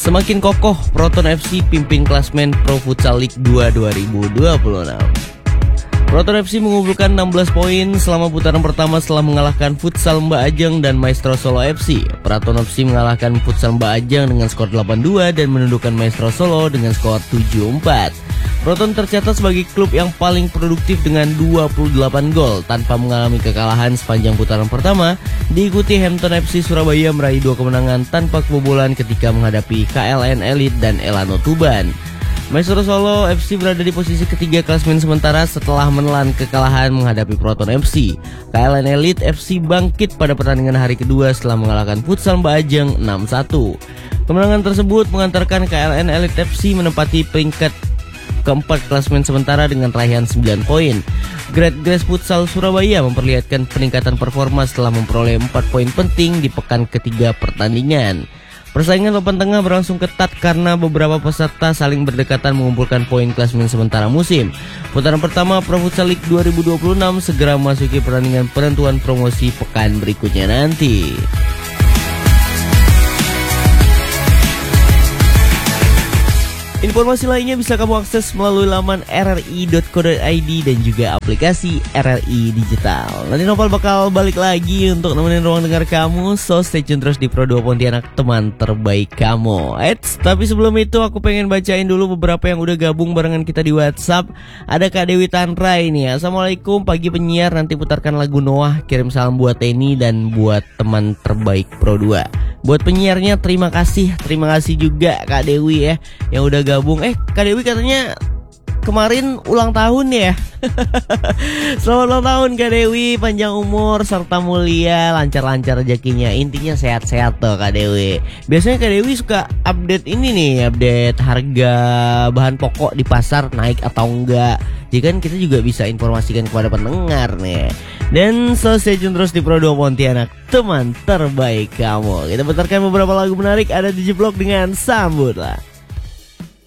Semakin kokoh, Proton FC pimpin klasmen Pro Futsal League 2 2026. Proton FC mengumpulkan 16 poin selama putaran pertama setelah mengalahkan Futsal Mbak Ajeng dan Maestro Solo FC. Proton FC mengalahkan Futsal Mbak Ajeng dengan skor 8-2 dan menundukkan Maestro Solo dengan skor 7-4. Proton tercatat sebagai klub yang paling produktif dengan 28 gol tanpa mengalami kekalahan sepanjang putaran pertama. Diikuti Hampton FC Surabaya meraih 2 kemenangan tanpa kebobolan ketika menghadapi KLN Elite dan Elano Tuban. Maestro Solo FC berada di posisi ketiga klasmen sementara setelah menelan kekalahan menghadapi Proton FC. KLN Elite FC bangkit pada pertandingan hari kedua setelah mengalahkan Futsal Mbak Ajeng 6-1. Kemenangan tersebut mengantarkan KLN Elite FC menempati peringkat keempat klasmen sementara dengan raihan 9 poin. Great Grace Futsal Surabaya memperlihatkan peningkatan performa setelah memperoleh 4 poin penting di pekan ketiga pertandingan. Persaingan papan tengah berlangsung ketat karena beberapa peserta saling berdekatan mengumpulkan poin klasmen sementara musim. Putaran pertama Pro Futsal League 2026 segera memasuki pertandingan penentuan promosi pekan berikutnya nanti. Informasi lainnya bisa kamu akses melalui laman rri.co.id dan juga aplikasi RRI Digital. Nanti Noval bakal balik lagi untuk nemenin ruang dengar kamu, so stay tune terus di Pro 2 Pontianak, teman terbaik kamu. Tapi sebelum itu aku pengen bacain dulu beberapa yang udah gabung barengan kita di WhatsApp. Ada Kak Dewi Tanra ini. Assalamualaikum pagi penyiar, nanti putarkan lagu Noah, kirim salam buat Teni dan buat teman terbaik Pro 2. Buat penyiarnya terima kasih juga Kak Dewi ya yang udah gabung. Kak Dewi katanya kemarin ulang tahun ya. Selamat ulang tahun Kak Dewi, panjang umur serta mulia, lancar-lancar rezekinya. Intinya sehat-sehat tuh Kak Dewi. Biasanya Kak Dewi suka update ini nih, update harga bahan pokok di pasar naik atau enggak. Jadi kan kita juga bisa informasikan kepada pendengar nih. Dan so stay tune terus di Pro 2 Pontianak, teman terbaik kamu. Kita putarkan beberapa lagu menarik, ada DJ Vlog dengan Sambutlah.